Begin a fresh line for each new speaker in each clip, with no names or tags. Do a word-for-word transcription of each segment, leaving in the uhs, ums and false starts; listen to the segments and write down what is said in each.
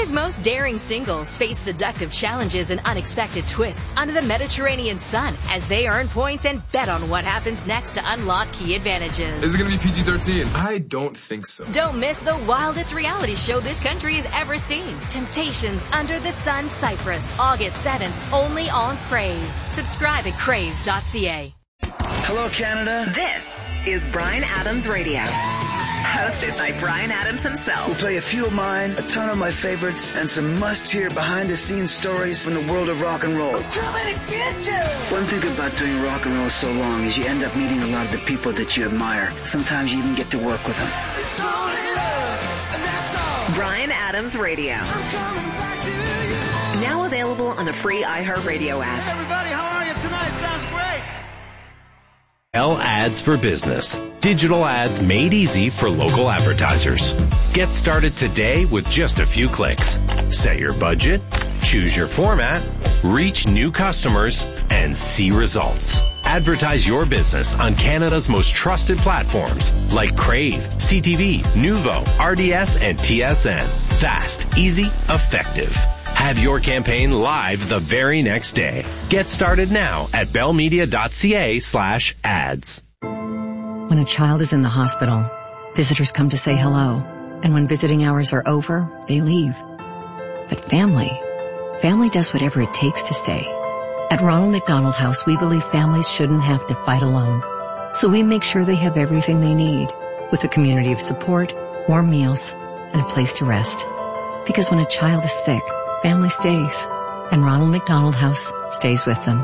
These most daring singles face seductive challenges and unexpected twists under the Mediterranean sun as they earn points and bet on what happens next to unlock key advantages.
Is it going to be P G thirteen? I don't think so.
Don't miss the wildest reality show this country has ever seen. Temptations Under the Sun Cyprus, August seventh, only on Crave. Subscribe at crave dot c a.
Hello, Canada.
This is Bryan Adams Radio. Hosted by Bryan Adams himself.
We'll play a few of mine, a ton of my favorites, and some must-hear behind-the-scenes stories from the world of rock and roll.
I'm coming to get you!
One thing about doing rock and roll so long is you end up meeting a lot of the people that you admire. Sometimes you even get to work with them.
It's only love, and that's all.
Bryan Adams Radio.
I'm coming back to you.
Now available on the free iHeartRadio app.
Hey, everybody, how are you tonight? Sounds great.
L Ads for Business. Digital ads made easy for local advertisers. Get started today with just a few clicks. Set your budget, choose your format, reach new customers, and see results. Advertise your business on Canada's most trusted platforms like Crave, C T V, Nuvo, R D S, and T S N. Fast, easy, effective. Have your campaign live the very next day. Get started now at bellmedia.ca slash ads.
When a child is in the hospital, visitors come to say hello. And when visiting hours are over, they leave. But family, family does whatever it takes to stay. At Ronald McDonald House, we believe families shouldn't have to fight alone. So we make sure they have everything they need, with a community of support, warm meals, and a place to rest. Because when a child is sick, family stays, and Ronald McDonald House stays with them.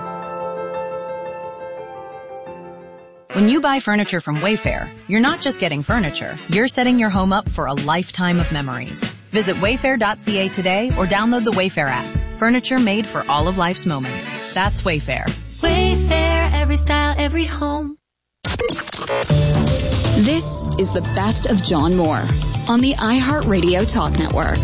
When you buy furniture from Wayfair, you're not just getting furniture, you're setting your home up for a lifetime of memories. Visit wayfair dot c a today or download the Wayfair app. Furniture made for all of life's moments. That's Wayfair.
Wayfair, every style, every home.
This is the best of John Moore on the iHeartRadio Talk Network.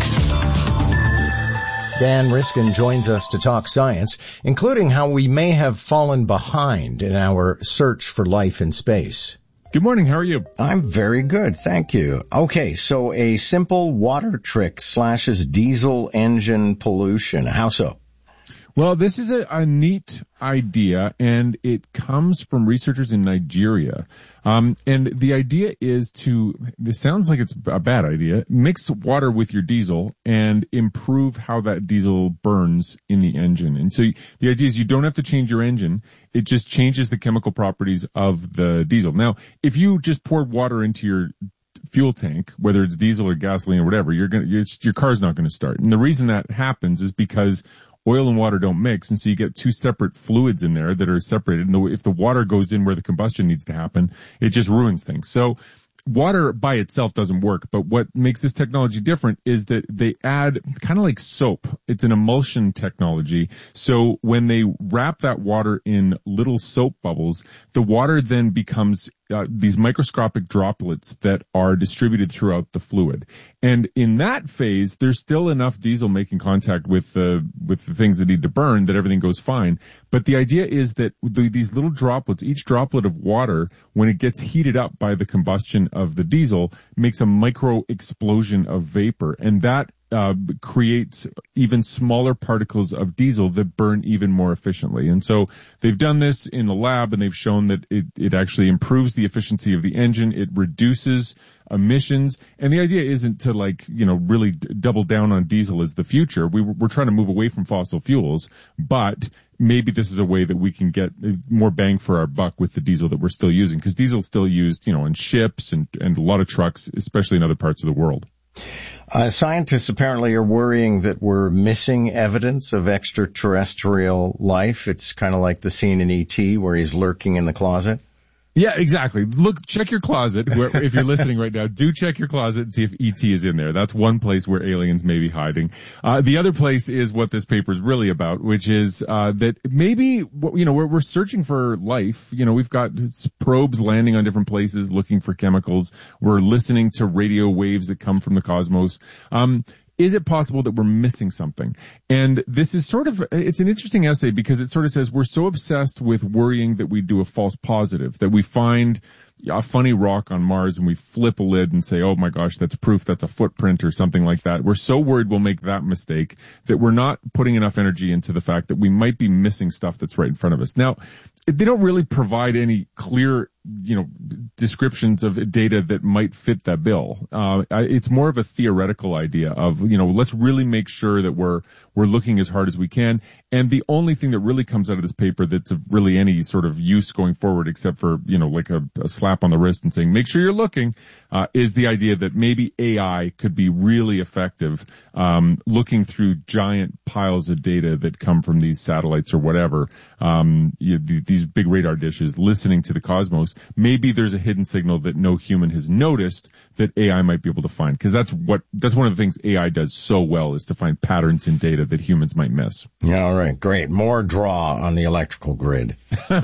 Dan Riskin joins us to talk science, including how we may have fallen behind in our search for life in space.
Good morning. How are you?
I'm very good. Thank you. Okay. So a simple water trick slashes diesel engine pollution. How so?
Well, this is a, a neat idea, and it comes from researchers in Nigeria. Um, and the idea is to, this sounds like it's a bad idea, mix water with your diesel and improve how that diesel burns in the engine. And so the idea is you don't have to change your engine. It just changes the chemical properties of the diesel. Now, if you just poured water into your fuel tank, whether it's diesel or gasoline or whatever, you're gonna, your, your car's not going to start. And the reason that happens is because oil and water don't mix, and so you get two separate fluids in there that are separated. And the, if the water goes in where the combustion needs to happen, it just ruins things. So water by itself doesn't work, but what makes this technology different is that they add kind of like soap. It's an emulsion technology. So when they wrap that water in little soap bubbles, the water then becomes uh, these microscopic droplets that are distributed throughout the fluid. And in that phase, there's still enough diesel making contact with the with the things that need to burn that everything goes fine. But the idea is that the, these little droplets, each droplet of water, when it gets heated up by the combustion of the diesel, makes a micro explosion of vapor, and that uh creates even smaller particles of diesel that burn even more efficiently. And so they've done this in the lab, and they've shown that it, it actually improves the efficiency of the engine. It reduces emissions. And the idea isn't to, like, you know, really d- double down on diesel as the future. We, we're trying to move away from fossil fuels, but maybe this is a way that we can get more bang for our buck with the diesel that we're still using, because diesel's still used, you know, in ships and, and a lot of trucks, especially in other parts of the world.
Uh, scientists apparently are worrying that we're missing evidence of extraterrestrial life. It's kind of like the scene in E T where he's lurking in the closet.
Yeah, exactly. Look, check your closet. Where, if you're listening right now, do check your closet and see if E T is in there. That's one place where aliens may be hiding. Uh, the other place is what this paper is really about, which is uh, that maybe, you know, we're, we're searching for life. You know, we've got probes landing on different places looking for chemicals. We're listening to radio waves that come from the cosmos. Um, Is it possible that we're missing something? And this is sort of, it's an interesting essay because it sort of says we're so obsessed with worrying that we do a false positive, that we find a funny rock on Mars and we flip a lid and say, oh my gosh, that's proof that's a footprint or something like that. We're so worried we'll make that mistake that we're not putting enough energy into the fact that we might be missing stuff that's right in front of us. Now, they don't really provide any clear, you know, descriptions of data that might fit that bill. Uh, it's more of a theoretical idea of, you know, let's really make sure that we're, we're looking as hard as we can. And the only thing that really comes out of this paper that's of really any sort of use going forward, except for, you know, like a, a slap on the wrist and saying, make sure you're looking, uh, is the idea that maybe A I could be really effective, um, looking through giant piles of data that come from these satellites or whatever, um, you, these big radar dishes, listening to the cosmos. Maybe there's a hidden signal that no human has noticed that A I might be able to find. Cause that's what, that's one of the things A I does so well, is to find patterns in data that humans might miss.
Yeah, all right, great. More draw on the electrical grid.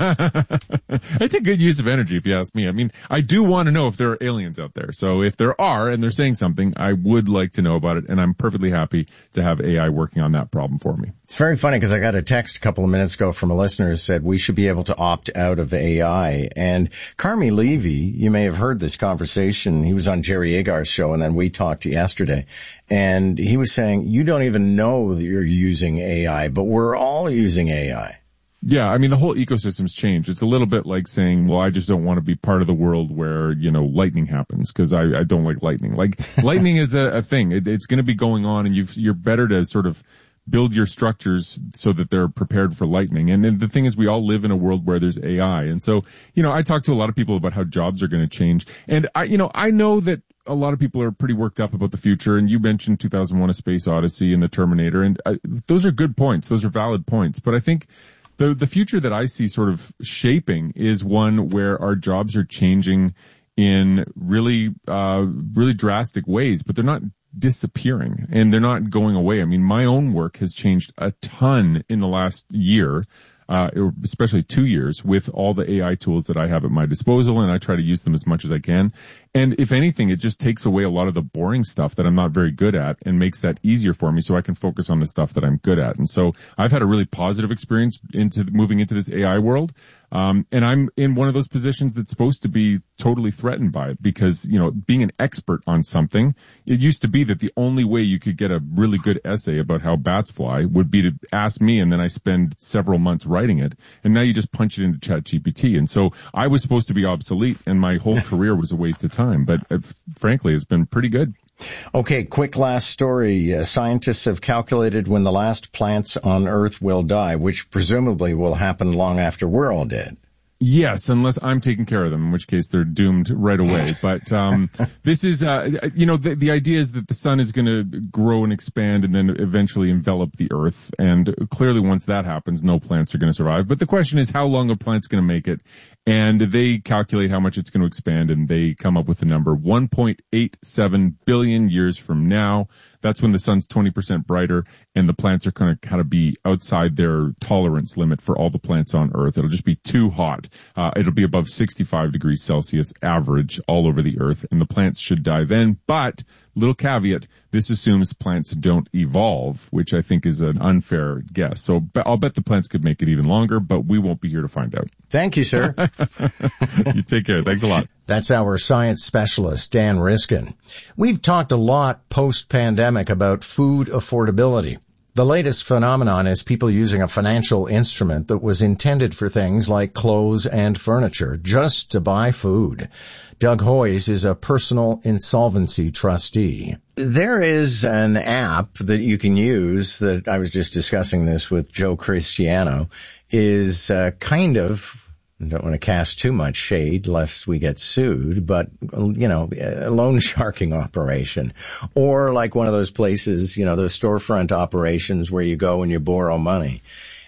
It's a good use of energy if you ask me. I mean, I do want to know if there are aliens out there. So if there are and they're saying something, I would like to know about it. And I'm perfectly happy to have A I working on that problem for me.
It's very funny because I got a text a couple of minutes ago from a listener who said we should be able to opt out of A I. And Carmi Levy, you may have heard this conversation. He was on Jerry Agar's show and then we talked yesterday. And he was saying, you don't even know that you're using A I, but we're all using A I.
Yeah, I mean, the whole ecosystem's changed. It's a little bit like saying, well, I just don't want to be part of the world where, you know, lightning happens because I, I don't like lightning. Like, lightning is a, a thing. It, it's going to be going on, and you've, you're better to sort of build your structures so that they're prepared for lightning. And, and the thing is, we all live in a world where there's A I. And so, you know, I talk to a lot of people about how jobs are going to change. And I, you know, I know that a lot of people are pretty worked up about the future, and you mentioned two thousand one: A Space Odyssey and the Terminator, and I, those are good points. Those are valid points. But I think the the future that I see sort of shaping is one where our jobs are changing in really, uh, really drastic ways, but they're not disappearing and they're not going away. I mean, my own work has changed a ton in the last year. Uh, especially two years with all the A I tools that I have at my disposal, and I try to use them as much as I can. And if anything, it just takes away a lot of the boring stuff that I'm not very good at and makes that easier for me so I can focus on the stuff that I'm good at. And so I've had a really positive experience into moving into this A I world. Um, and I'm in one of those positions that's supposed to be totally threatened by it because, you know, being an expert on something, it used to be that the only way you could get a really good essay about how bats fly would be to ask me, and then I spend several months writing it. And now you just punch it into ChatGPT. And so I was supposed to be obsolete, and my whole career was a waste of time. But uh, frankly, it's been pretty good.
Okay, quick last story. Uh, scientists have calculated when the last plants on Earth will die, which presumably will happen long after we're all dead.
Yes, unless I'm taking care of them, in which case they're doomed right away. But um this is, uh you know, the, the idea is that the sun is going to grow and expand and then eventually envelop the Earth. And clearly once that happens, no plants are going to survive. But the question is, how long a plant's going to make it? And they calculate how much it's going to expand, and they come up with the number one point eight seven billion years from now. That's when the sun's twenty percent brighter, and the plants are going to kind of be outside their tolerance limit for all the plants on Earth. It'll just be too hot. Uh, it'll be above sixty-five degrees Celsius average all over the Earth, and the plants should die then. But, little caveat, this assumes plants don't evolve, which I think is an unfair guess. So I'll bet the plants could make it even longer, but we won't be here to find out.
Thank you, sir.
You take care. Thanks a lot.
That's our science specialist, Dan Riskin. We've talked a lot post-pandemic about food affordability. The latest phenomenon is people using a financial instrument that was intended for things like clothes and furniture just to buy food. Doug Hoyes is a personal insolvency trustee. There is an app that you can use that I was just discussing this with Joe Cristiano, is uh, kind of, I don't want to cast too much shade lest we get sued, but, you know, a loan sharking operation. Or like one of those places, you know, those storefront operations where you go and you borrow money.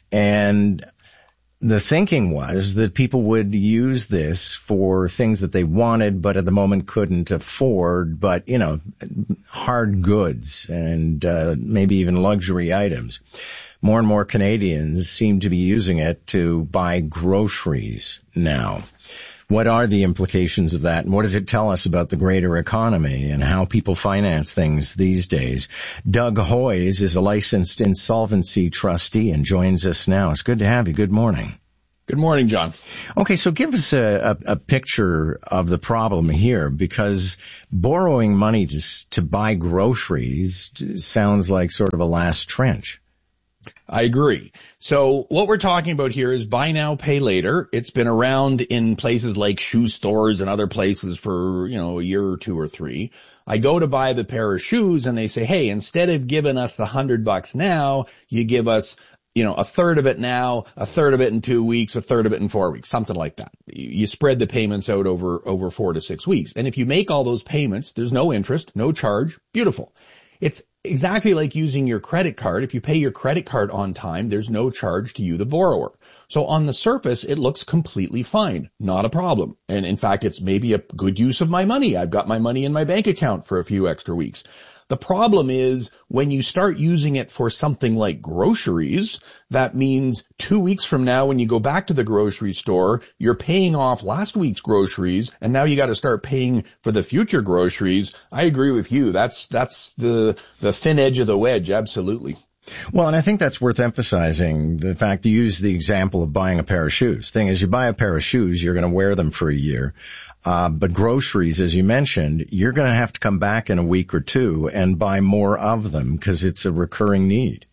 And the thinking was that people would use this for things that they wanted, but at the moment couldn't afford, but, you know, hard goods and uh, maybe even luxury items. More and more Canadians seem to be using it to buy groceries now. What are the implications of that, and what does it tell us about the greater economy and how people finance things these days? Doug Hoyes is a licensed insolvency trustee and joins us now. It's good to have you. Good morning.
Good morning, John.
Okay, so give us a, a, a picture of the problem here, because borrowing money to, to buy groceries sounds like sort of a last trench.
I agree. So what we're talking about here is buy now, pay later. It's been around in places like shoe stores and other places for, you know, a year or two or three. I go to buy the pair of shoes and they say, hey, instead of giving us the hundred bucks now, you give us, you know, a third of it now, a third of it in two weeks, a third of it in four weeks, something like that. You spread the payments out over, over four to six weeks. And if you make all those payments, there's no interest, no charge. Beautiful. It's exactly like using your credit card. If you pay your credit card on time, there's no charge to you, the borrower. So on the surface, it looks completely fine. Not a problem. And in fact, it's maybe a good use of my money. I've got my money in my bank account for a few extra weeks. The problem is when you start using it for something like groceries, that means two weeks from now when you go back to the grocery store, you're paying off last week's groceries and now you got to start paying for the future groceries. I agree with you. That's, that's the, the thin edge of the wedge. Absolutely.
Well, and I think that's worth emphasizing, the fact you use the example of buying a pair of shoes. Thing is, you buy a pair of shoes, you're going to wear them for a year. Uh, but groceries, as you mentioned, you're going to have to come back in a week or two and buy more of them because it's a recurring need.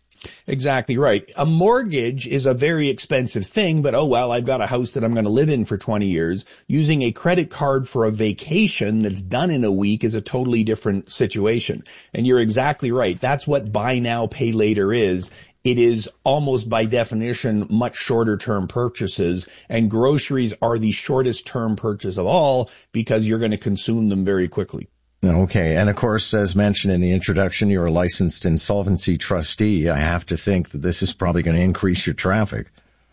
Exactly right. A mortgage is a very expensive thing, but oh well, I've got a house that I'm going to live in for twenty years. Using a credit card for a vacation that's done in a week is a totally different situation. And you're exactly right. That's what buy now, pay later is. It is almost by definition much shorter term purchases, and groceries are the shortest term purchase of all because you're going to consume them very quickly.
Okay. And of course, as mentioned in the introduction, you're a licensed insolvency trustee. I have to think that this is probably going to increase your traffic.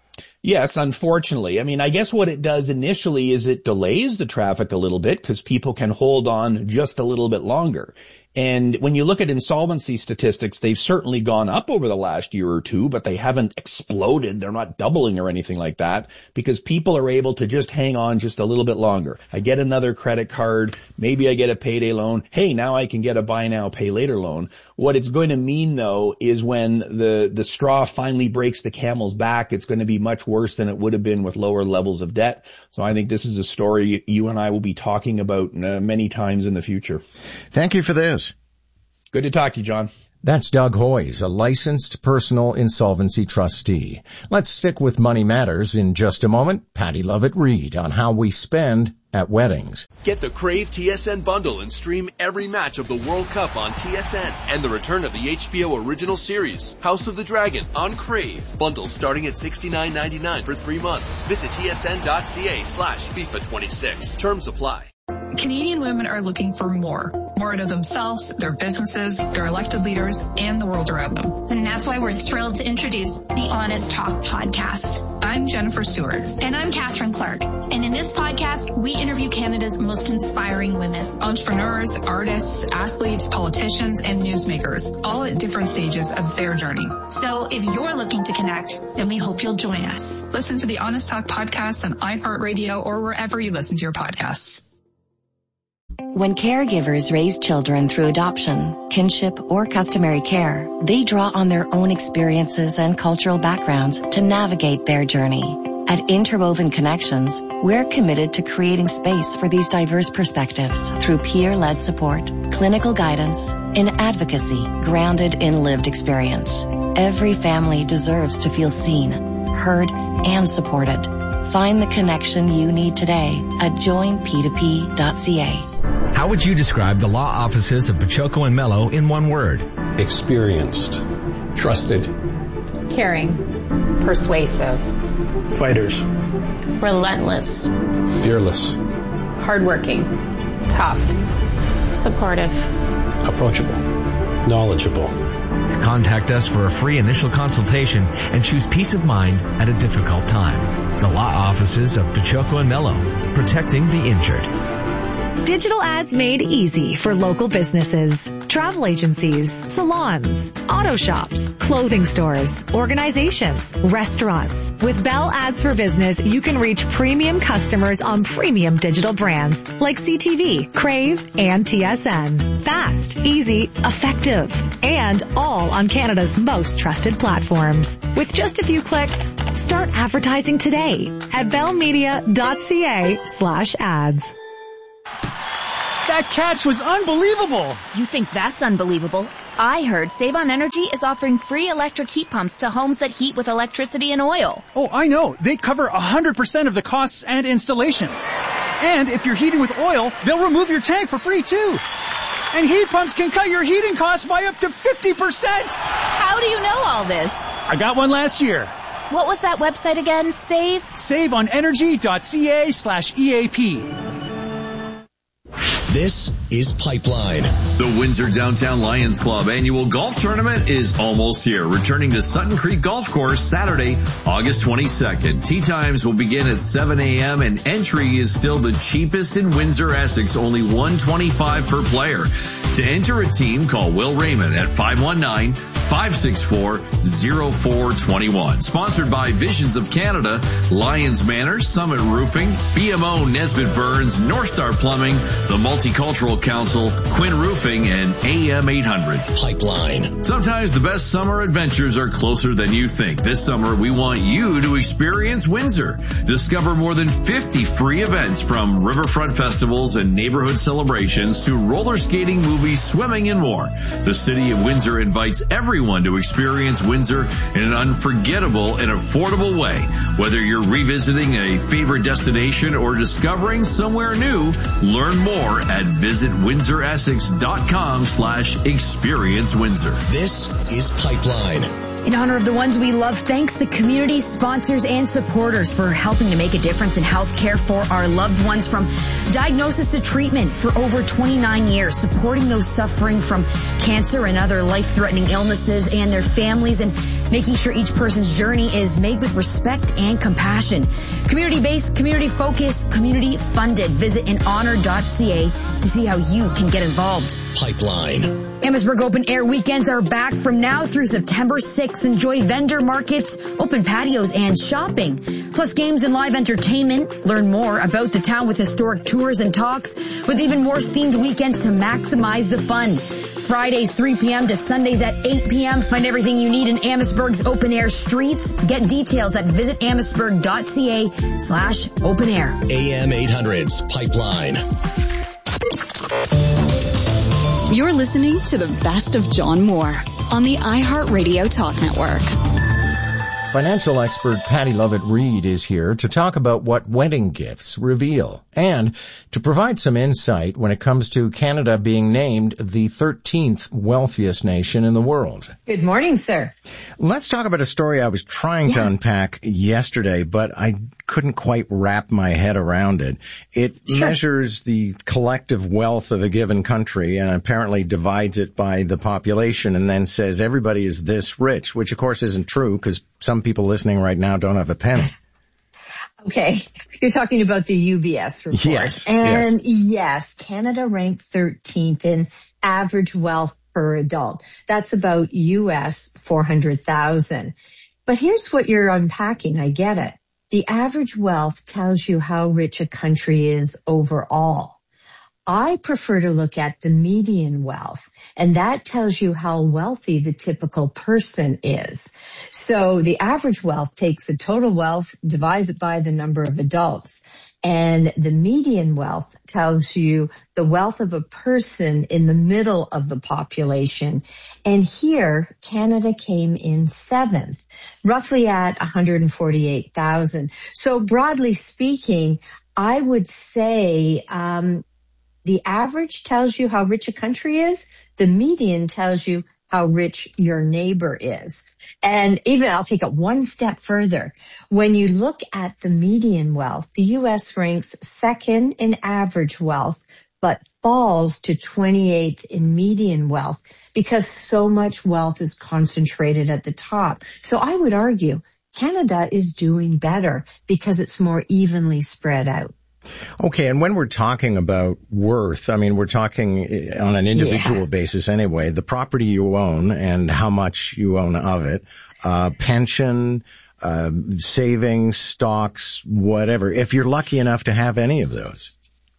Yes, unfortunately. I mean, I guess what it does initially is it delays the traffic a little bit because people can hold on just a little bit longer. And when you look at insolvency statistics, they've certainly gone up over the last year or two, but they haven't exploded. They're not doubling or anything like that because people are able to just hang on just a little bit longer. I get another credit card. Maybe I get a payday loan. Hey, now I can get a buy now, pay later loan. What it's going to mean, though, is when the, the straw finally breaks the camel's back, it's going to be much worse than it would have been with lower levels of debt. So I think this is a story you and I will be talking about uh, many times in the future.
Thank you for this.
Good to talk to you, John.
That's Doug Hoyes, a licensed personal insolvency trustee. Let's stick with Money Matters in just a moment. Patty Lovett-Reed on how we spend at weddings.
Get the Crave T S N bundle and stream every match of the World Cup on T S N and the return of the H B O original series, House of the Dragon, on Crave. Bundles starting at sixty-nine ninety-nine for three months. Visit tsn.ca slash FIFA twenty-six. Terms apply.
Canadian women are looking for more. More out of themselves, their businesses, their elected leaders, and the world around them.
And that's why we're thrilled to introduce the Honest Talk podcast.
I'm Jennifer Stewart.
And I'm Catherine Clark. And in this podcast, we interview Canada's most inspiring women.
Entrepreneurs, artists, athletes, politicians, and newsmakers, all at different stages of their journey.
So if you're looking to connect, then we hope you'll join us.
Listen to the Honest Talk podcast on iHeartRadio or wherever you listen to your podcasts.
When caregivers raise children through adoption, kinship, or customary care, they draw on their own experiences and cultural backgrounds to navigate their journey. At Interwoven Connections, we're committed to creating space for these diverse perspectives through peer-led support, clinical guidance, and advocacy grounded in lived experience. Every family deserves to feel seen, heard, and supported. Find the connection you need today at join p two p dot c a.
How would you describe the law offices of Pachoco and Mello in one word?
Experienced, trusted,
caring, persuasive,
fighters,
relentless,
fearless,
hardworking, tough, supportive,
approachable, knowledgeable.
Contact us for a free initial consultation and choose peace of mind at a difficult time. The law offices of Pachoco and Mello, protecting the injured.
Digital ads made easy for local businesses, travel agencies, salons, auto shops, clothing stores, organizations, restaurants. With Bell Ads for Business, you can reach premium customers on premium digital brands like C T V, Crave, and T S N. Fast, easy, effective, and all on Canada's most trusted platforms. With just a few clicks, start advertising today at bellmedia.ca slash ads.
That catch was unbelievable.
You think that's unbelievable? I heard Save on Energy is offering free electric heat pumps to homes that heat with electricity and oil.
Oh, I know. They cover one hundred percent of the costs and installation. And if you're heating with oil, they'll remove your tank for free too. And heat pumps can cut your heating costs by up to fifty percent.
How do you know all this?
I got one last year.
What was that website again? Save?
saveonenergy.ca slash EAP.
This is Pipeline. The Windsor Downtown Lions Club annual golf tournament is almost here, returning to Sutton Creek Golf Course Saturday, August twenty-second. Tee times will begin at seven a.m. and entry is still the cheapest in Windsor, Essex, only one hundred twenty-five dollars per player. To enter a team, call Will Raymond at five one nine, five six four, zero four two one. Sponsored by Visions of Canada, Lions Manor, Summit Roofing, B M O Nesbitt Burns, North Star Plumbing, the Multicultural Council, Quinn Roofing, and A M eight hundred. Pipeline. Sometimes the best summer adventures are closer than you think. This summer, we want you to experience Windsor. Discover more than fifty free events, from riverfront festivals and neighborhood celebrations to roller skating, movies, swimming, and more. The City of Windsor invites everyone to experience Windsor in an unforgettable and affordable way. Whether you're revisiting a favorite destination or discovering somewhere new, learn more at visit windsor essex dot com slash experience Windsor. This is Pipeline.
In honor of the ones we love, thanks the community, sponsors, and supporters for helping to make a difference in health care for our loved ones, from diagnosis to treatment for over twenty-nine years, supporting those suffering from cancer and other life-threatening illnesses and their families, and making sure each person's journey is made with respect and compassion. Community-based, community-focused, community-funded. Visit in honor dot c a to see how you can get involved.
Pipeline.
Amherstburg Open Air weekends are back from now through September sixth. Enjoy vendor markets, open patios, and shopping, plus games and live entertainment. Learn more about the town with historic tours and talks, with even more themed weekends to maximize the fun. Fridays three p.m. to Sundays at eight p.m. Find everything you need in Amherstburg's open air streets. Get details at visit amherstburg dot c a slash open air.
A M eight hundred's Pipeline.
You're listening to the best of John Moore on the iHeartRadio Talk Network.
Financial expert Patty Lovett-Reed is here to talk about what wedding gifts reveal and to provide some insight when it comes to Canada being named the thirteenth wealthiest nation in the world.
Good morning, sir.
Let's talk about a story I was trying yeah. to unpack yesterday, but I couldn't quite wrap my head around it. It sure. measures the collective wealth of a given country and apparently divides it by the population and then says everybody is this rich, which of course isn't true because some people listening right now don't have a penny.
Okay. You're talking about the U B S report.
Yes.
And
yes,
yes Canada ranked thirteenth in average wealth per adult. That's about U S four hundred thousand. But here's what you're unpacking. I get it. The average wealth tells you how rich a country is overall. I prefer to look at the median wealth, and that tells you how wealthy the typical person is. So the average wealth takes the total wealth, divides it by the number of adults, and the median wealth tells you the wealth of a person in the middle of the population. And here, Canada came in seventh, roughly at one hundred forty-eight thousand. So broadly speaking, I would say um the average tells you how rich a country is. The median tells you how rich your neighbor is. And even I'll take it one step further. When you look at the median wealth, the U S ranks second in average wealth, but falls to twenty-eighth in median wealth because so much wealth is concentrated at the top. So I would argue Canada is doing better because it's more evenly spread out.
Okay, and when we're talking about worth, I mean, we're talking on an individual yeah. basis anyway, the property you own and how much you own of it, uh, pension, uh, savings, stocks, whatever, if you're lucky enough to have any of those.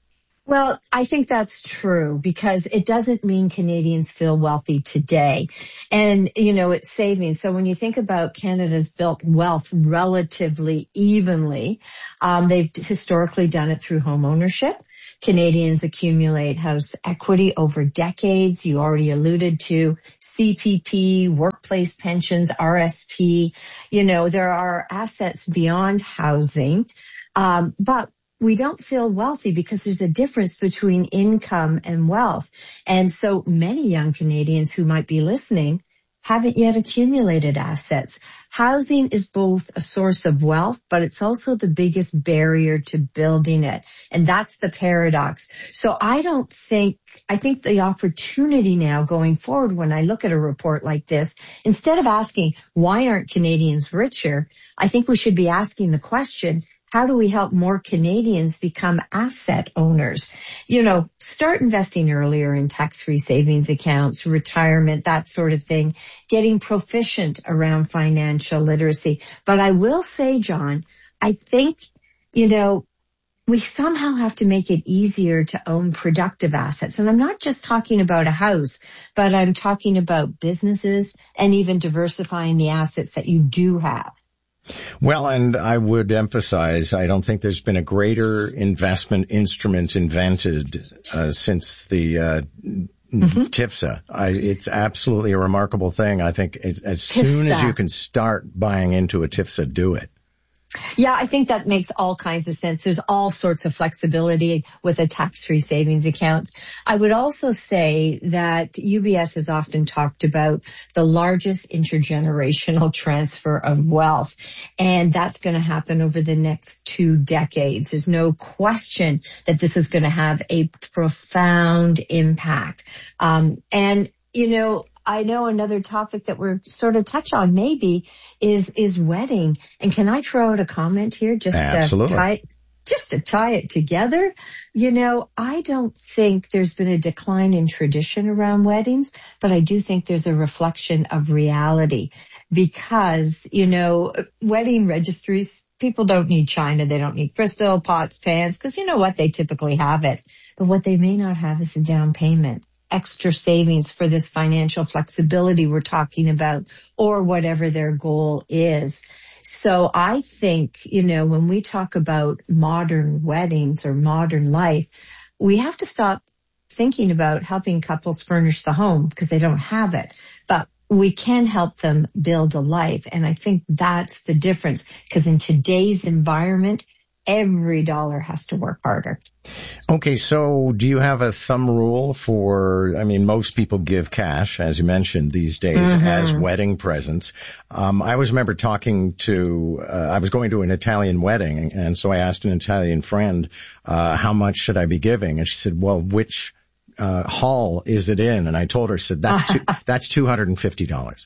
Well, I think that's true because it doesn't mean Canadians feel wealthy today. And, you know, it's savings. So when you think about Canada's built wealth relatively evenly, um, they've historically done it through home ownership. Canadians accumulate house equity over decades. You already alluded to C P P, workplace pensions, R S P. You know, there are assets beyond housing. Um, but we don't feel wealthy because there's a difference between income and wealth. And so many young Canadians who might be listening haven't yet accumulated assets. Housing is both a source of wealth, but it's also the biggest barrier to building it. And that's the paradox. So I don't think, I think the opportunity now going forward when I look at a report like this, instead of asking, why aren't Canadians richer? I think we should be asking the question, how do we help more Canadians become asset owners? You know, start investing earlier in tax-free savings accounts, retirement, that sort of thing, getting proficient around financial literacy. But I will say, John, I think, you know, we somehow have to make it easier to own productive assets. And I'm not just talking about a house, but I'm talking about businesses and even diversifying the assets that you do have.
Well, and I would emphasize, I don't think there's been a greater investment instrument invented uh, since the uh, mm-hmm. T I F S A. I, it's absolutely a remarkable thing. I think as, as soon as you can start buying into a T I F S A, do it.
Yeah, I think that makes all kinds of sense. There's all sorts of flexibility with a tax-free savings account. I would also say that U B S has often talked about the largest intergenerational transfer of wealth, and that's going to happen over the next two decades. There's no question that this is going to have a profound impact. Um, and, you know, I know another topic that we're sort of touch on maybe is, is wedding. And can I throw out a comment here just
Absolutely.
to tie, just to tie it together? You know, I don't think there's been a decline in tradition around weddings, but I do think there's a reflection of reality because, you know, wedding registries, people don't need china. They don't need crystal, pots, pans, because you know what? They typically have it. But what they may not have is a down payment, extra savings for this financial flexibility we're talking about, or whatever their goal is. So I think, you know, when we talk about modern weddings or modern life, we have to stop thinking about helping couples furnish the home because they don't have it. But we can help them build a life. And I think that's the difference because in today's environment, every dollar has to work harder.
Okay, so do you have a thumb rule for, I mean, most people give cash, as you mentioned, these days mm-hmm. as wedding presents. Um, I always remember talking to, uh, I was going to an Italian wedding, and so I asked an Italian friend, uh, how much should I be giving? And she said, well, which uh, hall is it in? And I told her, said, that's two, that's two hundred fifty dollars.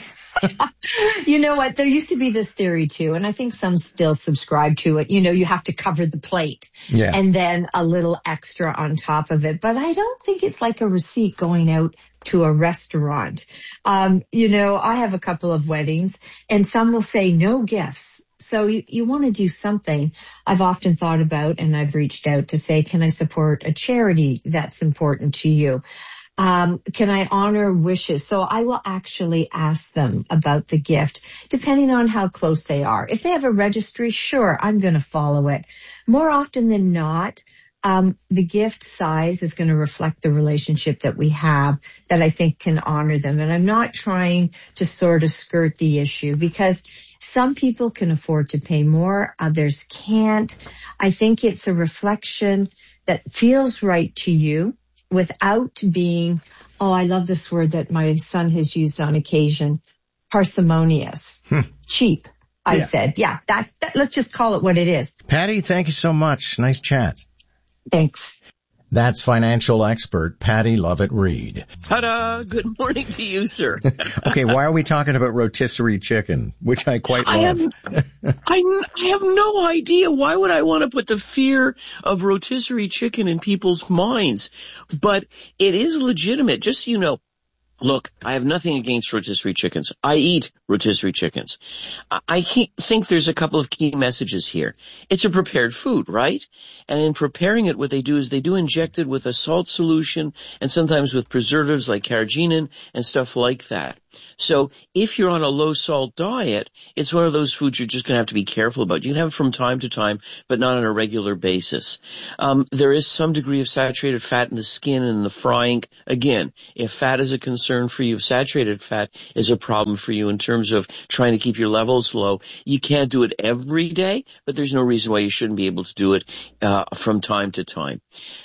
You know what? There used to be this theory too, and I think some still subscribe to it. You know, you have to cover the plate
yeah.
and then a little extra on top of it. But I don't think it's like a receipt going out to a restaurant. Um, you know, I have a couple of weddings and some will say no gifts. So you, you want to do something. I've often thought about and I've reached out to say, can I support a charity that's important to you? Um, can I honor wishes? So I will actually ask them about the gift, depending on how close they are. If they have a registry, sure, I'm going to follow it. More often than not, um, the gift size is going to reflect the relationship that we have that I think can honor them. And I'm not trying to sort of skirt the issue because some people can afford to pay more, others can't. I think it's a reflection that feels right to you, without being, oh, I love this word that my son has used on occasion, parsimonious, hmm. cheap. I yeah. said, yeah, that, that, let's just call it what it is.
Patty, thank you so much. Nice chat.
Thanks.
That's financial expert Patty Lovett-Reed.
Ta-da! Good morning to you, sir.
Okay, why are we talking about rotisserie chicken, which I quite love?
I am, I, I have no idea. Why would I want to put the fear of rotisserie chicken in people's minds? But it is legitimate. Just so you know, look, I have nothing against rotisserie chickens. I eat rotisserie chickens. I think there's a couple of key messages here. It's a prepared food, right? And in preparing it, what they do is they do inject it with a salt solution and sometimes with preservatives like carrageenan and stuff like that. So if you're on a low salt diet, it's one of those foods you're just going to have to be careful about. You can have it from time to time, but not on a regular basis. Um, there is some degree of saturated fat in the skin and in the frying. Again, if fat is a concern for you, if saturated fat is a problem for you in terms of trying to keep your levels low, you can't do it every day, but there's no reason why you shouldn't be able to do it uh, from time to time.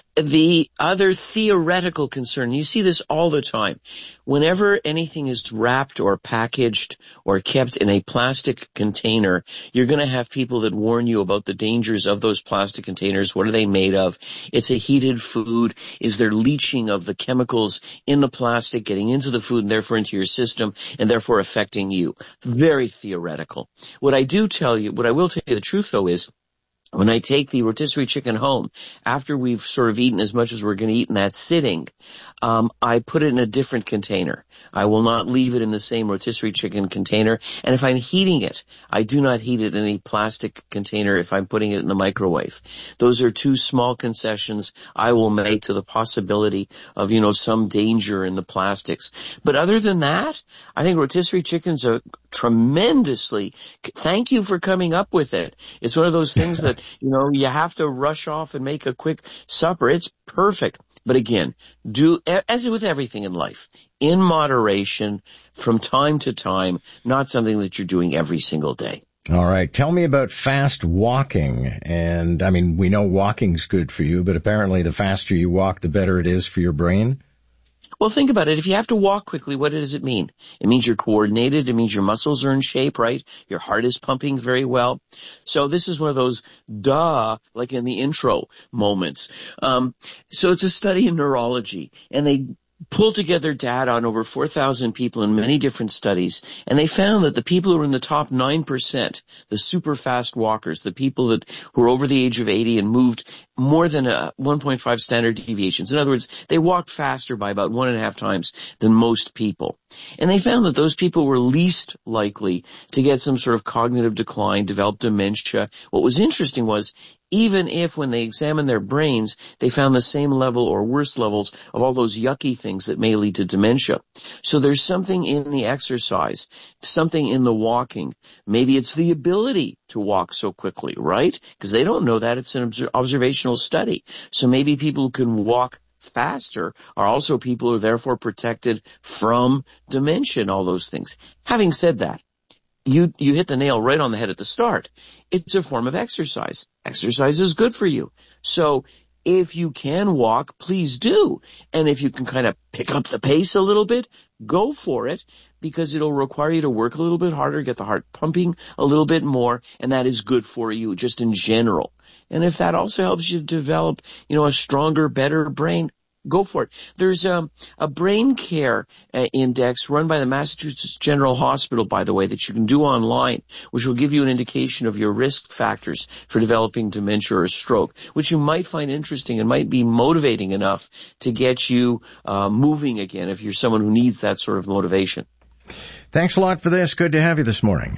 The other theoretical concern, you see this all the time, whenever anything is wrapped or packaged or kept in a plastic container, you're going to have people that warn you about the dangers of those plastic containers. What are they made of? It's a heated food. Is there leaching of the chemicals in the plastic getting into the food and therefore into your system and therefore affecting you? Very theoretical. What I do tell you, what I will tell you the truth though is, when I take the rotisserie chicken home, after we've sort of eaten as much as we're going to eat in that sitting, um, I put it in a different container. I will not leave it in the same rotisserie chicken container. And if I'm heating it, I do not heat it in a plastic container if I'm putting it in the microwave. Those are two small concessions I will make to the possibility of, you know, some danger in the plastics. But other than that, I think rotisserie chicken's a tremendously, thank you for coming up with it. It's one of those things that, you know, you have to rush off and make a quick supper. It's perfect. But again, do, as with everything in life, in moderation, from time to time, not something that you're doing every single day.
All right. Tell me about fast walking. And, I mean, we know walking's good for you, but apparently the faster you walk, the better it is for your brain.
Well, think about it. If you have to walk quickly, what does it mean? It means you're coordinated. It means your muscles are in shape, right? Your heart is pumping very well. So this is one of those duh, like in the intro moments. Um, so it's a study in neurology, and they pulled together data on over four thousand people in many different studies, and they found that the people who were in the top nine percent, the super fast walkers, the people that were over the age of eighty and moved more than a one point five standard deviations. In other words, they walked faster by about one and a half times than most people. And they found that those people were least likely to get some sort of cognitive decline, develop dementia. What was interesting was, even if when they examined their brains, they found the same level or worse levels of all those yucky things that may lead to dementia. So there's something in the exercise, something in the walking. Maybe it's the ability to walk so quickly, right? Because they don't know that. It's an observational study. So maybe people who can walk faster are also people who are therefore protected from dementia and all those things. Having said that, You, you hit the nail right on the head at the start. It's a form of exercise. Exercise is good for you. So if you can walk, please do. And if you can kind of pick up the pace a little bit, go for it, because it'll require you to work a little bit harder, get the heart pumping a little bit more, and that is good for you just in general. And if that also helps you develop, you know, a stronger, better brain, go for it. There's um, a brain care uh, index run by the Massachusetts General Hospital, by the way, that you can do online, which will give you an indication of your risk factors for developing dementia or stroke, which you might find interesting and might be motivating enough to get you uh, moving again if you're someone who needs that sort of motivation.
Thanks a lot for this. Good to have you this morning.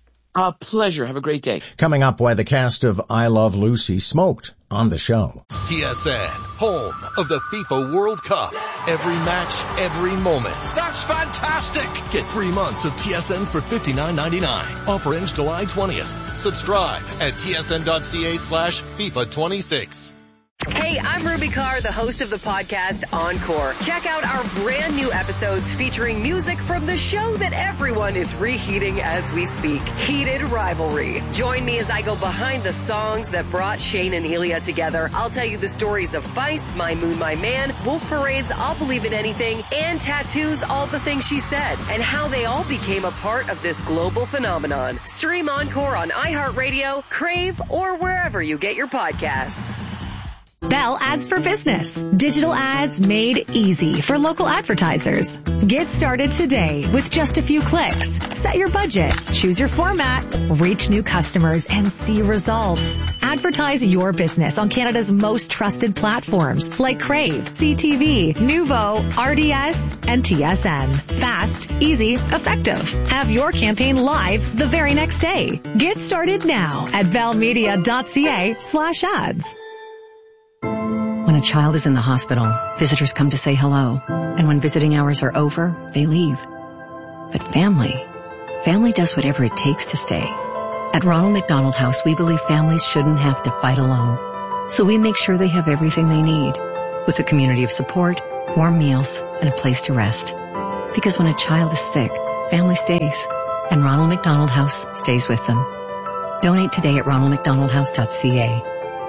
A pleasure. Have a great day.
Coming up, why the cast of I Love Lucy smoked on the show.
T S N, home of the FIFA World Cup. Every match, every moment.
That's fantastic!
Get three months of T S N for fifty-nine ninety-nine. Offer ends July twentieth. Subscribe at tsn.ca slash FIFA 26.
Hey, I'm Ruby Carr, the host of the podcast Encore. Check out our brand new episodes featuring music from the show that everyone is reheating as we speak, Heated Rivalry. Join me as I go behind the songs that brought Shane and Ilya together. I'll tell you the stories of Vice, My Moon, My Man, Wolf Parade's I'll Believe in Anything, and Tattoo's All the Things She Said, and how they all became a part of this global phenomenon. Stream Encore on iHeartRadio, Crave, or wherever you get your podcasts.
Bell Ads for Business. Digital ads made easy for local advertisers. Get started today with just a few clicks. Set your budget, choose your format, reach new customers, and see results. Advertise your business on Canada's most trusted platforms like Crave, C T V, Nuvo, R D S, and T S N. Fast, easy, effective. Have your campaign live the very next day. Get started now at bellmedia.ca slash ads.
When a child is in the hospital, visitors come to say hello. And when visiting hours are over, they leave. But family, family does whatever it takes to stay. At Ronald McDonald House, we believe families shouldn't have to fight alone. So we make sure they have everything they need, with a community of support, warm meals, and a place to rest. Because when a child is sick, family stays. And Ronald McDonald House stays with them. Donate today at ronald mcdonald house dot c a.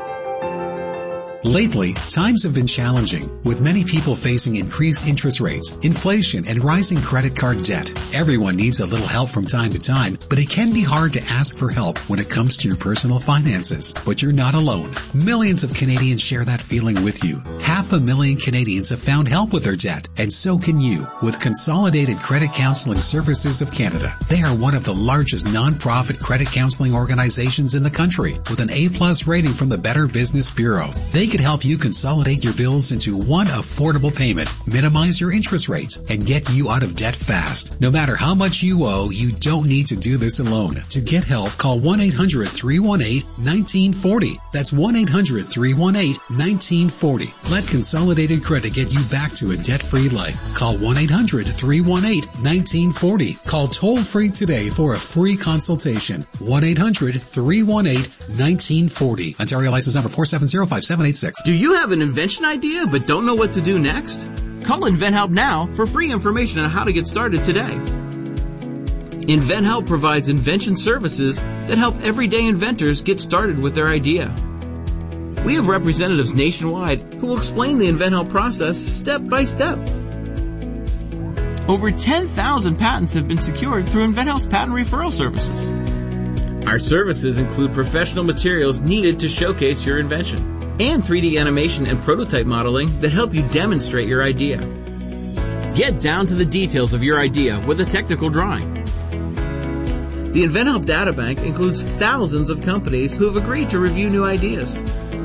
Lately, times have been challenging, with many people facing increased interest rates, inflation, and rising credit card debt. Everyone needs a little help from time to time, but it can be hard to ask for help when it comes to your personal finances. But you're not alone. Millions of Canadians share that feeling with you. Half a million Canadians have found help with their debt, and so can you, with Consolidated Credit Counseling Services of Canada. They are one of the largest non-profit credit counseling organizations in the country, with an A-plus rating from the Better Business Bureau. They could help you consolidate your bills into one affordable payment, minimize your interest rates, and get you out of debt fast. No matter how much you owe, you don't need to do this alone. To get help, call one eight hundred three one eight one nine four zero. That's one eight hundred three one eight one nine four zero. Let Consolidated Credit get you back to a debt-free life. Call one eight hundred three one eight one nine four zero. Call toll-free today for a free consultation. one eight hundred three one eight one nine four zero. Ontario license number four seven zero five seven eight six.
Do you have an invention idea but don't know what to do next? Call InventHelp now for free information on how to get started today. InventHelp provides invention services that help everyday inventors get started with their idea. We have representatives nationwide who will explain the InventHelp process step by step. Over ten thousand patents have been secured through InventHelp's patent referral services. Our services include professional materials needed to showcase your invention, and three D animation and prototype modeling that help you demonstrate your idea. Get down to the details of your idea with a technical drawing. The InventHelp Databank includes thousands of companies who have agreed to review new ideas.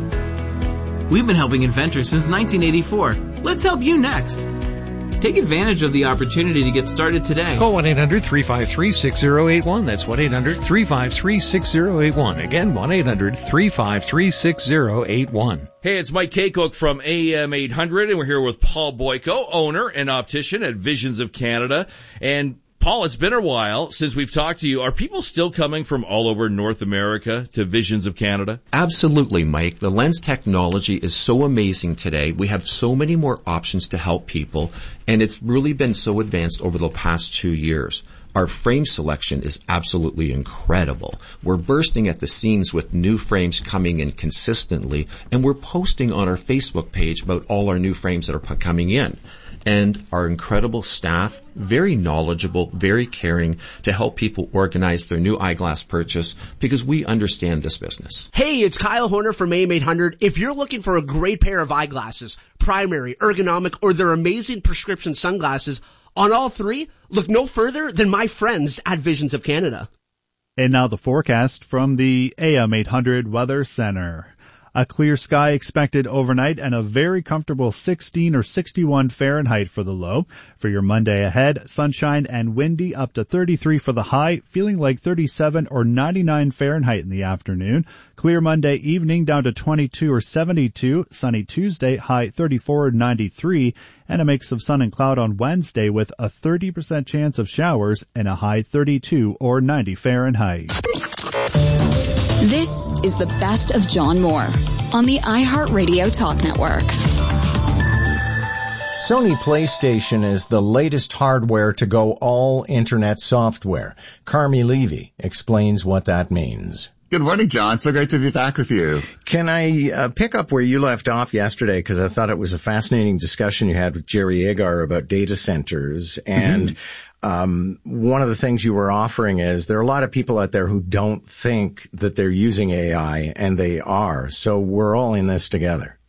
We've been helping inventors since nineteen eighty-four. Let's help you next. Take advantage of the opportunity to get started today.
Call one eight hundred three five three six zero eight one. That's one eight hundred three five three six zero eight one. Again, one eight hundred three five three six zero eight one.
Hey, it's Mike Kaycook from A M eight hundred, and we're here with Paul Boyko, owner and optician at Visions of Canada. And Paul, it's been a while since we've talked to you. Are people still coming from all over North America to Visions of Canada?
Absolutely, Mike. The lens technology is so amazing today. We have so many more options to help people, and it's really been so advanced over the past two years. Our frame selection is absolutely incredible. We're bursting at the seams with new frames coming in consistently, and we're posting on our Facebook page about all our new frames that are coming in. And our incredible staff, very knowledgeable, very caring to help people organize their new eyeglass purchase because we understand this business.
Hey, it's Kyle Horner from A M eight hundred. If you're looking for a great pair of eyeglasses, primary, ergonomic, or their amazing prescription sunglasses, on all three, look no further than my friends at Visions of Canada.
And now the forecast from the A M eight hundred Weather Center. A clear sky expected overnight and a very comfortable sixteen or sixty-one Fahrenheit for the low. For your Monday ahead, sunshine and windy up to thirty-three for the high, feeling like thirty-seven or ninety-nine Fahrenheit in the afternoon. Clear Monday evening down to twenty-two or seventy-two. Sunny Tuesday, high thirty-four or ninety-three. And a mix of sun and cloud on Wednesday with a thirty percent chance of showers and a high thirty-two or ninety Fahrenheit.
This is the best of John Moore on the iHeartRadio Talk Network.
Sony PlayStation is the latest hardware to go all internet software. Carmi Levy explains what that means.
Good morning, John. So great to be back with you.
Can I uh, pick up where you left off yesterday? Because I thought it was a fascinating discussion you had with Jerry Agar about data centers. And mm-hmm. um, one of the things you were offering is there are a lot of people out there who don't think that they're using A I, and they are. So we're all in this together.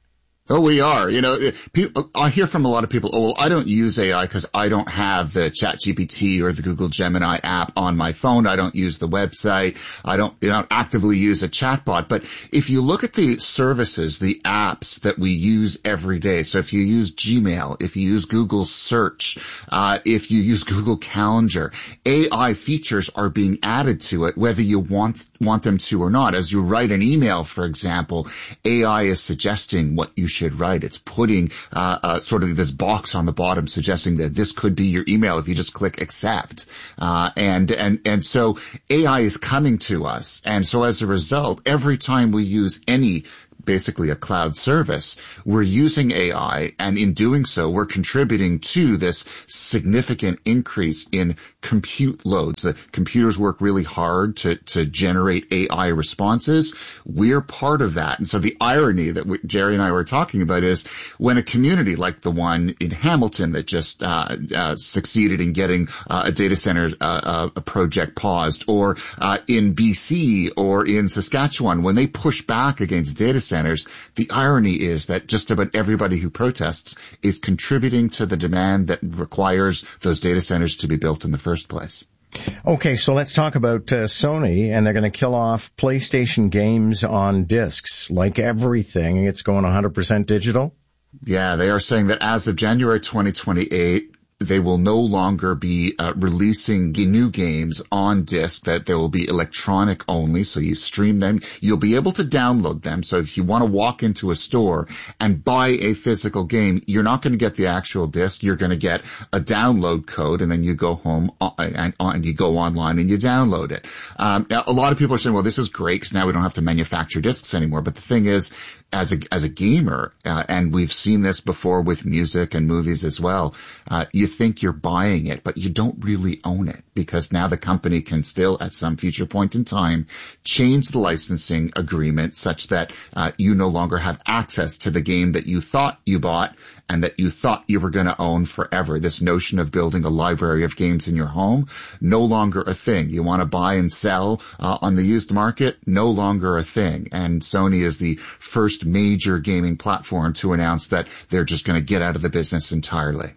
Oh, we are. You know, people, I hear from a lot of people, oh, well, I don't use A I because I don't have the ChatGPT or the Google Gemini app on my phone. I don't use the website. I don't, you know, actively use a chatbot. But if you look at the services, the apps that we use every day, so if you use Gmail, if you use Google Search, uh, if you use Google Calendar, A I features are being added to it, whether you want, want them to or not. As you write an email, for example, A I is suggesting what you should should write. It's putting uh, uh sort of this box on the bottom suggesting that this could be your email if you just click accept. Uh and and and so A I is coming to us. And so as a result, every time we use any basically a cloud service, we're using A I, and in doing so, we're contributing to this significant increase in compute loads. The computers work really hard to, to generate A I responses. We're part of that. And so the irony that we, Jerry and I were talking about is when a community like the one in Hamilton that just uh, uh succeeded in getting uh, a data center uh, uh, a project paused, or uh, in B C or in Saskatchewan, when they push back against data centers, the irony is that just about everybody who protests is contributing to the demand that requires those data centers to be built in the first place.
Okay, so let's talk about uh, Sony, and they're going to kill off PlayStation games on discs. Like everything, it's going one hundred percent digital?
Yeah, they are saying that as of January twenty twenty-eight, they will no longer be uh, releasing new games on disc, that they will be electronic only. So you stream them. You'll be able to download them. So if you want to walk into a store and buy a physical game, you're not going to get the actual disc. You're going to get a download code, and then you go home and, and you go online and you download it. Um, now, a lot of people are saying, well, this is great because now we don't have to manufacture discs anymore. But the thing is, as a, as a gamer, uh, and we've seen this before with music and movies as well, uh, you think you're buying it, but you don't really own it, because now the company can still, at some future point in time, change the licensing agreement such that uh, you no longer have access to the game that you thought you bought and that you thought you were going to own forever. This notion of building a library of games in your home, no longer a thing. You want to buy and sell uh, on the used market, no longer a thing. And Sony is the first major gaming platform to announce that they're just going to get out of the business entirely.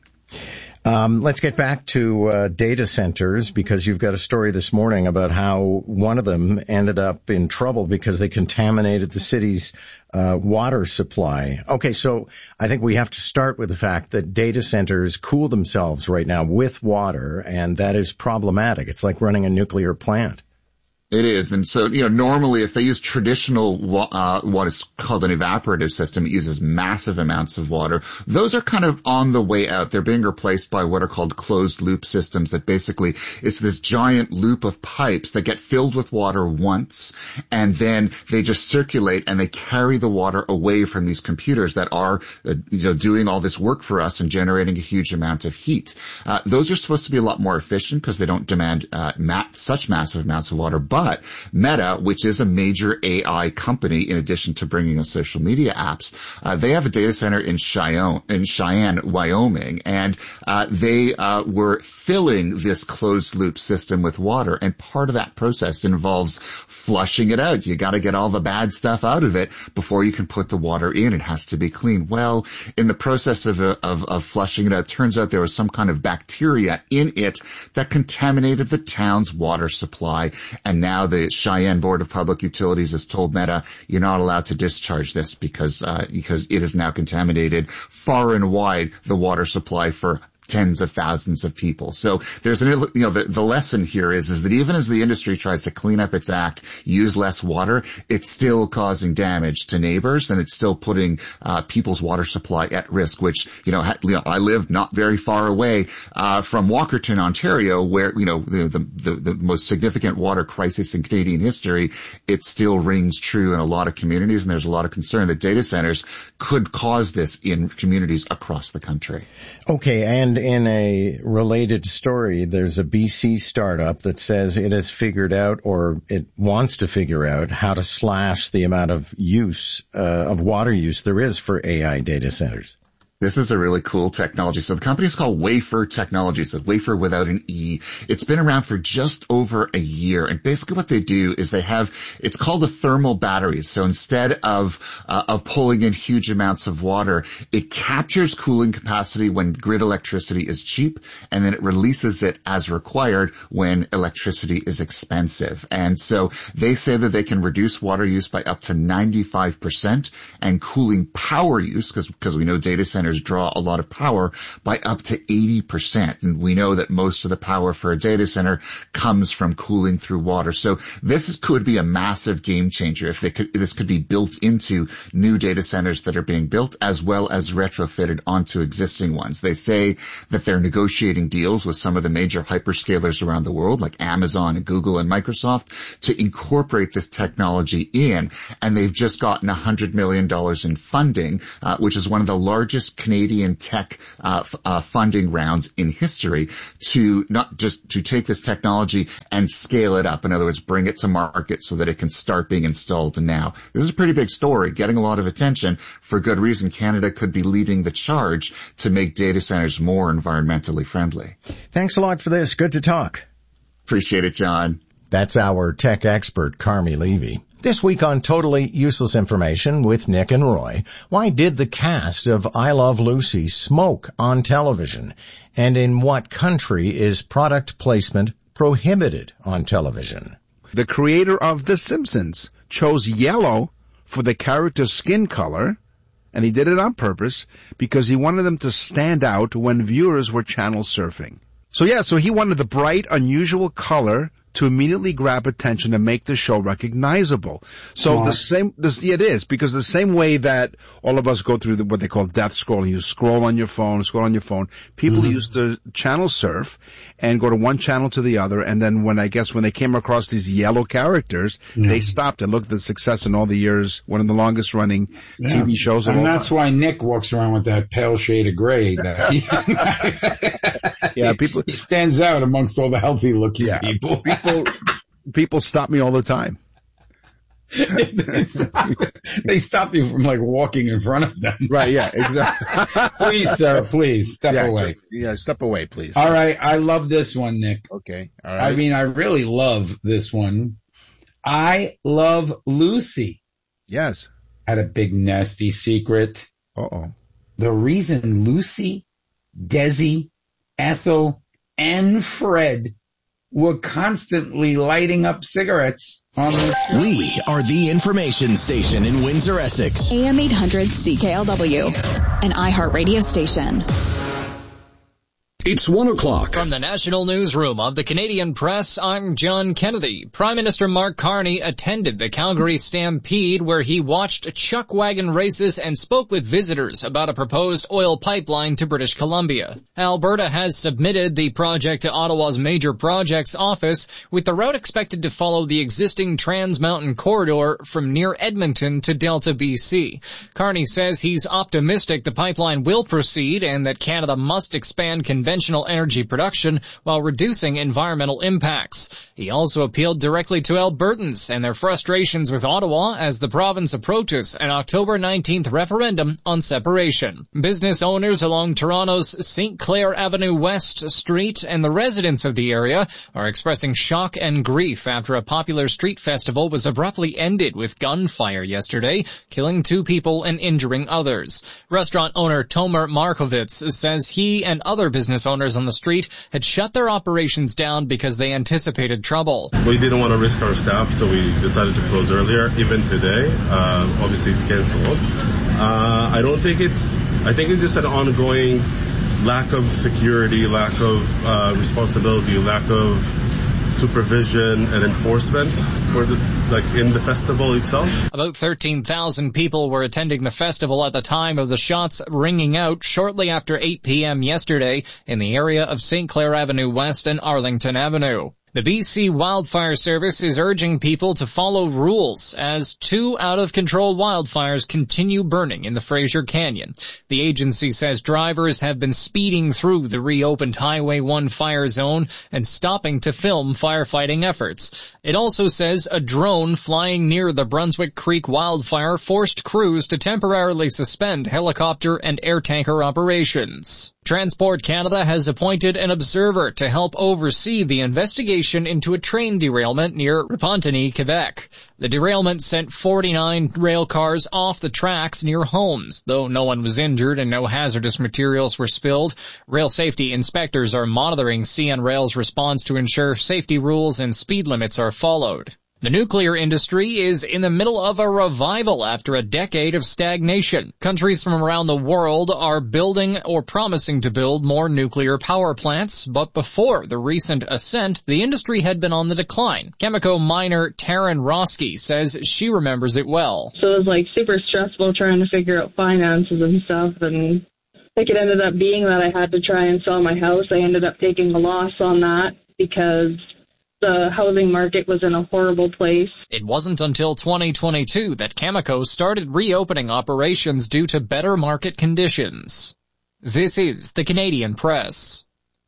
Um, let's get back to uh, data centers, because you've got a story this morning about how one of them ended up in trouble because they contaminated the city's uh, water supply. Okay, so I think we have to start with the fact that data centers cool themselves right now with water, and that is problematic. It's like running a nuclear plant.
It is. And so, you know, normally if they use traditional, uh, what is called an evaporative system, it uses massive amounts of water. Those are kind of on the way out. They're being replaced by what are called closed loop systems, that basically it's this giant loop of pipes that get filled with water once, and then they just circulate and they carry the water away from these computers that are, uh, you know, doing all this work for us and generating a huge amount of heat. Uh, those are supposed to be a lot more efficient because they don't demand, uh, ma- such massive amounts of water. But But Meta, which is a major A I company, in addition to bringing us social media apps, uh, they have a data center in Cheyenne, in Cheyenne, Wyoming, and uh, they uh, were filling this closed loop system with water. And part of that process involves flushing it out. You got to get all the bad stuff out of it before you can put the water in. It has to be clean. Well, in the process of of, of flushing it out, it turns out there was some kind of bacteria in it that contaminated the town's water supply, and now Now the Cheyenne Board of Public Utilities has told Meta, you're not allowed to discharge this because, uh, because it has now contaminated far and wide the water supply for tens of thousands of people. So there's an, you know, the, the lesson here is, is that even as the industry tries to clean up its act, use less water, it's still causing damage to neighbors, and it's still putting, uh, people's water supply at risk, which, you know, ha, you know I live not very far away, uh, from Walkerton, Ontario, where, you know, the, the, the most significant water crisis in Canadian history. It still rings true in a lot of communities, and there's a lot of concern that data centers could cause this in communities across the country.
Okay, and in a related story, there's a B C startup that says it has figured out, or it wants to figure out, how to slash the amount of use, uh, of water use there is for A I data centers.
This is a really cool technology. So the company is called Wafer Technology. So Wafer without an E. It's been around for just over a year. And basically what they do is they have, it's called a thermal battery. So instead of, uh, of pulling in huge amounts of water, it captures cooling capacity when grid electricity is cheap, and then it releases it as required when electricity is expensive. And so they say that they can reduce water use by up to ninety-five percent and cooling power use, because, because we know data centers draw a lot of power, by up to eighty percent. And we know that most of the power for a data center comes from cooling through water. So this is, could be a massive game changer if they could, this could be built into new data centers that are being built, as well as retrofitted onto existing ones. They say that they're negotiating deals with some of the major hyperscalers around the world, like Amazon and Google and Microsoft, to incorporate this technology in. And they've just gotten one hundred million dollars in funding, uh, which is one of the largest Canadian tech uh, f- uh, funding rounds in history, to not just to take this technology and scale it up. In other words, bring it to market so that it can start being installed now. This is a pretty big story, getting a lot of attention for good reason. Canada could be leading the charge to make data centers more environmentally friendly.
Thanks a lot for this. Good to talk.
Appreciate it, John.
That's our tech expert, Carmi Levy. This week on Totally Useless Information with Nick and Roy, why did the cast of I Love Lucy smoke on television? And in what country is product placement prohibited on television?
The creator of The Simpsons chose yellow for the character's skin color, and he did it on purpose because he wanted them to stand out when viewers were channel surfing. So yeah, so he wanted the bright, unusual color to immediately grab attention and make the show recognizable. So wow. the same, this, yeah, it is, because the same way that all of us go through the, what they call death scrolling, you scroll on your phone, scroll on your phone, people mm-hmm. used to channel surf and go to one channel to the other, and then when, I guess, when they came across these yellow characters, yeah. they stopped and looked at the success in all the years, one of the longest running yeah. T V shows of
and
all
that's
time.
why Nick walks around with that pale shade of gray. That he,
yeah, people,
he stands out amongst all the healthy looking
yeah,
people.
people, people stop me all the time.
they, stop, they stop you from like walking in front of them.
Right, yeah, exactly.
Please, sir, please step
yeah, Just,
away.
yeah, step away, please.
All right, I love this one, Nick.
Okay, all right.
I mean, I really love this one. I Love Lucy.
Yes.
Had a big nasty secret.
Uh-oh.
The reason Lucy, Desi, Ethel, and Fred were constantly lighting up cigarettes on the show.
We are the information station in Windsor, Essex.
A M eight hundred C K L W, an iHeart radio station.
It's one o'clock.
From the National Newsroom of the Canadian Press, I'm John Kennedy. Prime Minister Mark Carney attended the Calgary Stampede, where he watched chuck wagon races and spoke with visitors about a proposed oil pipeline to British Columbia. Alberta has submitted the project to Ottawa's Major Projects Office, with the route expected to follow the existing Trans Mountain corridor from near Edmonton to Delta, B C. Carney says he's optimistic the pipeline will proceed and that Canada must expand conventional conventional energy production while reducing environmental impacts. He also appealed directly to Albertans and their frustrations with Ottawa as the province approaches an October nineteenth referendum on separation. Business owners along Toronto's Saint Clair Avenue West Street and the residents of the area are expressing shock and grief after a popular street festival was abruptly ended with gunfire yesterday, killing two people and injuring others. Restaurant owner Tomer Markovitz says he and other business owners on the street had shut their operations down because they anticipated trouble.
We didn't want to risk our staff, so we decided to close earlier. Even today, uh, obviously it's canceled. Uh, I don't think it's, I think it's just an ongoing lack of security, lack of uh, responsibility, lack of supervision and enforcement for the, like in the festival itself.
About thirteen thousand people were attending the festival at the time of the shots ringing out shortly after eight p.m. yesterday in the area of Saint Clair Avenue West and Arlington Avenue. The B C Wildfire Service is urging people to follow rules as two out-of-control wildfires continue burning in the Fraser Canyon. The agency says drivers have been speeding through the reopened Highway one fire zone and stopping to film firefighting efforts. It also says a drone flying near the Brunswick Creek wildfire forced crews to temporarily suspend helicopter and air tanker operations. Transport Canada has appointed an observer to help oversee the investigation into a train derailment near Repentigny, Quebec. The derailment sent forty-nine rail cars off the tracks near homes. Though no one was injured and no hazardous materials were spilled, rail safety inspectors are monitoring C N Rail's response to ensure safety rules and speed limits are followed. The nuclear industry is in the middle of a revival after a decade of stagnation. Countries from around the world are building or promising to build more nuclear power plants, but before the recent ascent, the industry had been on the decline. Chemico miner Taryn Roski says she remembers it well.
So it was like super stressful trying to figure out finances and stuff, and like it ended up being that I had to try and sell my house. I ended up taking a loss on that because the housing market was in a horrible place.
It wasn't until twenty twenty-two that Chemico started reopening operations due to better market conditions. This is the Canadian Press.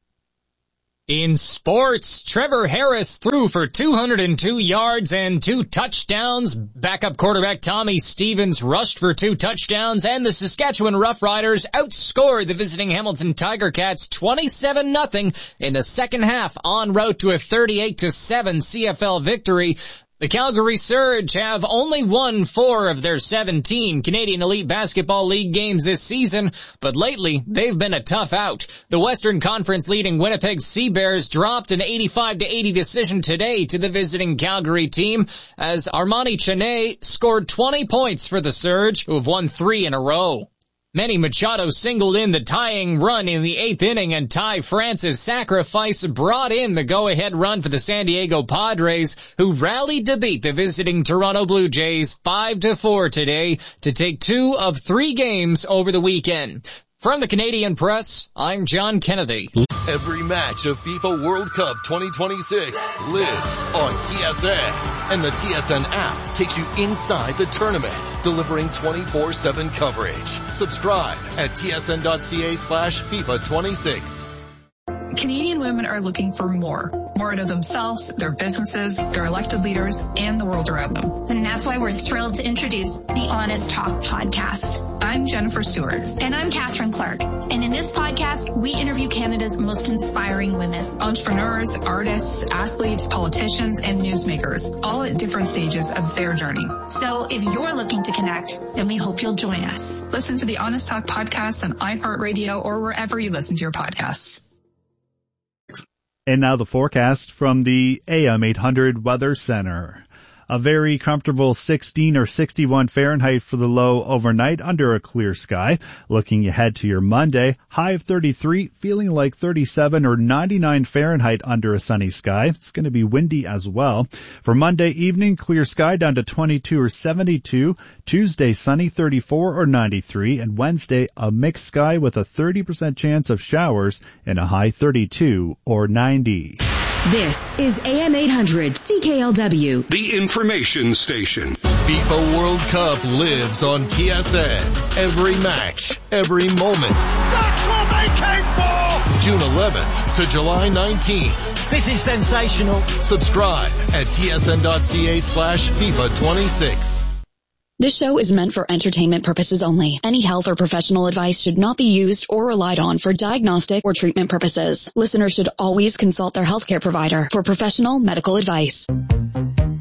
In sports, Trevor Harris threw for two hundred two yards and two touchdowns. Backup quarterback Tommy Stevens rushed for two touchdowns, and the Saskatchewan Roughriders outscored the visiting Hamilton Tiger Cats twenty-seven nothing in the second half, en route to a thirty-eight to seven C F L victory. The Calgary Surge have only won four of their seventeen Canadian Elite Basketball League games this season, but lately they've been a tough out. The Western Conference leading Winnipeg Sea Bears dropped an eighty-five to eighty decision today to the visiting Calgary team as Armani Chene scored twenty points for the Surge, who have won three in a row. Manny Machado singled in the tying run in the eighth inning, and Ty France's sacrifice brought in the go-ahead run for the San Diego Padres, who rallied to beat the visiting Toronto Blue Jays five to four today to take two of three games over the weekend. From the Canadian Press, I'm John Kennedy.
Every match of FIFA World Cup twenty twenty-six lives on T S N. And the T S N app takes you inside the tournament, delivering twenty-four seven coverage. Subscribe at tsn.ca slash FIFA 26.
Canadian women are looking for more. More out of themselves, their businesses, their elected leaders, and the world around them.
And that's why we're thrilled to introduce the Honest Talk podcast.
I'm Jennifer Stewart.
And I'm Catherine Clark. And in this podcast, we interview Canada's most inspiring women.
Entrepreneurs, artists, athletes, politicians, and newsmakers, all at different stages of their journey.
So if you're looking to connect, then we hope you'll join us.
Listen to the Honest Talk podcast on iHeartRadio or wherever you listen to your podcasts.
And now the forecast from the A M eight hundred Weather Center. A very comfortable sixteen or sixty-one Fahrenheit for the low overnight under a clear sky. Looking ahead to your Monday, high of thirty-three, feeling like thirty-seven or ninety-nine Fahrenheit under a sunny sky. It's going to be windy as well. For Monday evening, clear sky down to twenty-two or seventy-two. Tuesday, sunny, thirty-four or ninety-three. And Wednesday, a mixed sky with a thirty percent chance of showers and a high thirty-two or ninety.
This is A M eight hundred C K L W,
the information station.
FIFA World Cup lives on T S N. Every match, every moment.
That's what they came for!
June eleventh to July nineteenth.
This is sensational.
Subscribe at tsn.ca slash FIFA 26.
This show is meant for entertainment purposes only. Any health or professional advice should not be used or relied on for diagnostic or treatment purposes. Listeners should always consult their healthcare provider for professional medical advice.